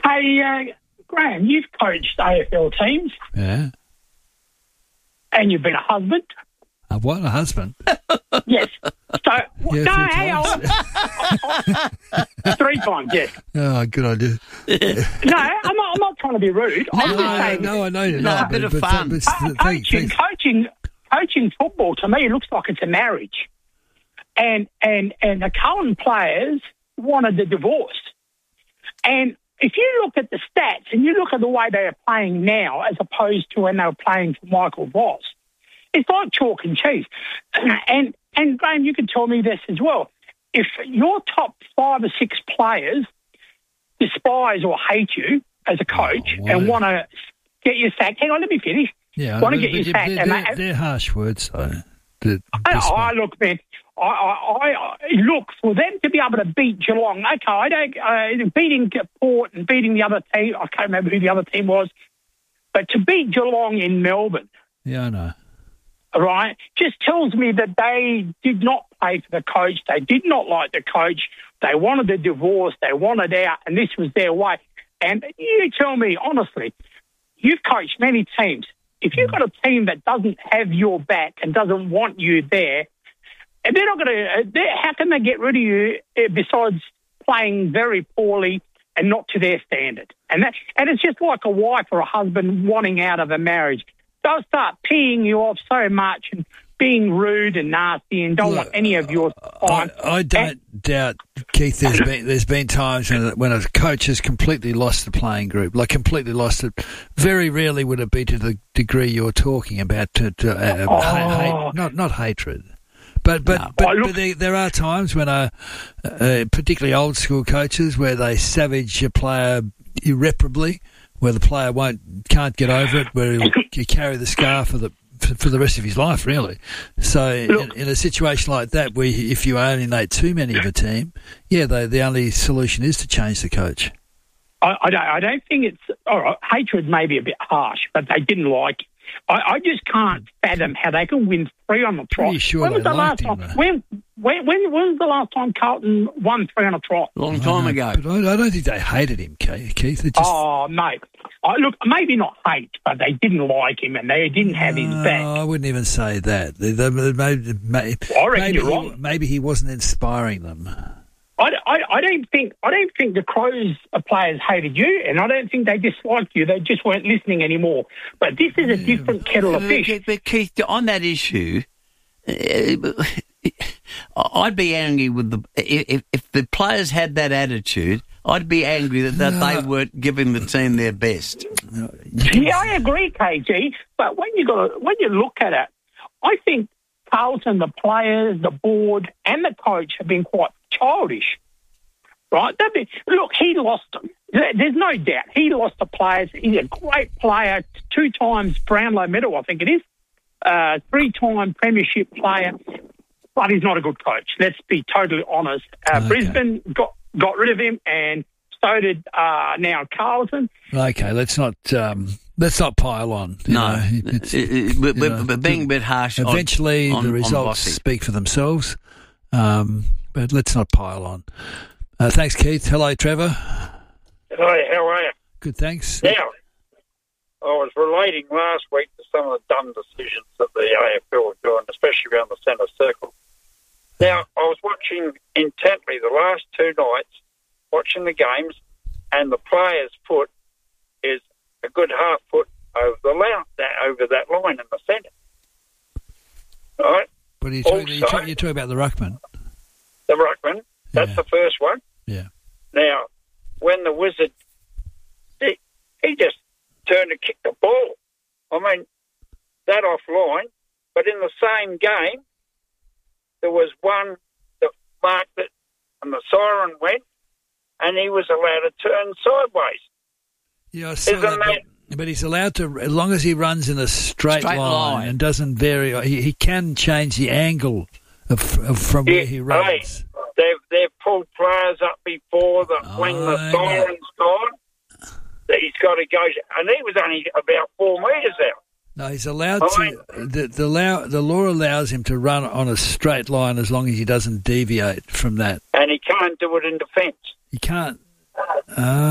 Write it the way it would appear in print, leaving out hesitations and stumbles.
Hey, Graham, you've coached AFL teams. Yeah. And you've been a husband. What, a husband? Yes. So, Yeah, 3 times, yes. Oh, good idea. No, I'm not trying to be rude. I'm just saying. No, I know you're No, not. a bit of fun. Coaching football, to me, looks like it's a marriage. And the Cullen players wanted the divorce. And if you look at the stats and you look at the way they are playing now as opposed to when they were playing for Michael Voss, it's like chalk and cheese. And Graham, you can tell me this as well. If your top 5 or 6 players despise or hate you as a coach and want to get you sacked, hang on, let me finish. Yeah, want to get you sacked. They're harsh words, though. Look, man. I look for them to be able to beat Geelong. Okay, I don't beating Port and beating the other team. I can't remember who the other team was, but to beat Geelong in Melbourne. Yeah, I know. Right, just tells me that they did not play for the coach. They did not like the coach. They wanted a divorce. They wanted out, and this was their way. And you tell me honestly, you've coached many teams. If you've got a team that doesn't have your back and doesn't want you there, and they're not going to, how can they get rid of you besides playing very poorly and not to their standard? And it's just like a wife or a husband wanting out of a marriage. They'll start peeing you off so much and being rude and nasty and don't want any of your time. I don't doubt, Keith, there's been times when a coach has completely lost the playing group, like completely lost it. Very rarely would it be to the degree you're talking about, not hatred. But there are times when particularly old school coaches, where they savage a player irreparably, where the player can't get over it, where you carry the scar for the rest of his life, really. So in a situation like that, where if you alienate too many of a team, the only solution is to change the coach. I don't think it's all right. Hatred may be a bit harsh, but they didn't like it. I just can't fathom how they can win 3 on the trot. Pretty sure when was the last time? When was the last time Carlton won 3 on a trot? Long time ago. But I don't think they hated him, Keith. Mate. Look, maybe not hate, but they didn't like him and they didn't have his back. I wouldn't even say that. I reckon you're wrong. Maybe he wasn't inspiring them. I don't think the Crows players hated you, and I don't think they disliked you. They just weren't listening anymore. But this is a different kettle of fish. But Keith, on that issue, I'd be angry with if the players had that attitude. I'd be angry that they weren't giving the team their best. Yeah, I agree, KG. But when you look at it, I think Carlton, the players, the board, and the coach have been quite childish, right? Look, he lost them. There's no doubt. He lost the players. He's a great player, 2 times Brownlow medal, I think it is, 3-time premiership player, but he's not a good coach. Let's be totally honest. Okay. Brisbane got rid of him, and so did now Carlton. Okay, let's not pile on. We're being a bit harsh. Eventually, the results speak for themselves. But let's not pile on. Thanks, Keith. Hello, Trevor. Hi, how are you? Good, thanks. Now, I was relating last week to some of the dumb decisions that the AFL were doing, especially around the centre circle. Now, I was watching intently the last 2 nights, watching the games, and the player's foot is a good half foot over that line in the centre. Right? But you're talking about the ruckman. The ruckman, that's the first one. Yeah. Now, when the Wizard, he just turned to kick the ball. I mean, that offline, but in the same game, there was one that marked it and the siren went and he was allowed to turn sideways. Yeah, I saw that. But he's allowed to, as long as he runs in a straight line and doesn't vary, he can change the angle from where he runs. Hey, they've pulled players up before when the siren's gone, that he's got to go, and he was only about 4 metres out. No, he's allowed to. The law allows him to run on a straight line as long as he doesn't deviate from that. And he can't do it in defence. He can't.